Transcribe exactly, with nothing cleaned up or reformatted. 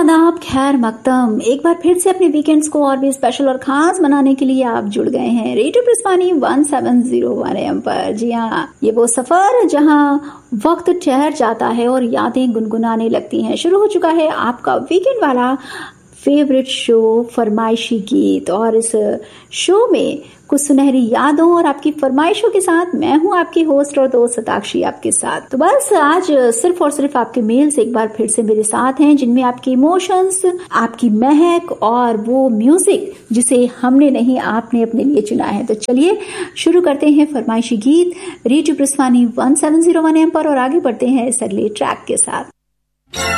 आदाब, खैर मकदम। एक बार फिर से अपने वीकेंड्स को और भी स्पेशल और खास बनाने के लिए आप जुड़ गए हैं radio पुष्पानी one seven zero one M पर। जी हाँ, ये वो सफर जहां वक्त ठहर जाता है और यादें गुनगुनाने लगती हैं। शुरू हो चुका है आपका वीकेंड वाला फेवरेट शो फरमाइशी गीत, और इस शो में कुछ सुनहरी यादों और आपकी फरमाइशों के साथ मैं हूं आपकी होस्ट और दोस्त सताक्षी आपके साथ। तो बस आज सिर्फ और सिर्फ आपके मेल्स एक बार फिर से मेरे साथ हैं, जिनमें आपके इमोशंस, आपकी महक और वो म्यूजिक जिसे हमने नहीं आपने अपने लिए चुना है। तो चलिए शुरू करते हैं फरमाइशी गीत radio पुष्पानी one seven zero one M पर और आगे बढ़ते हैं इस अगले ट्रैक के साथ।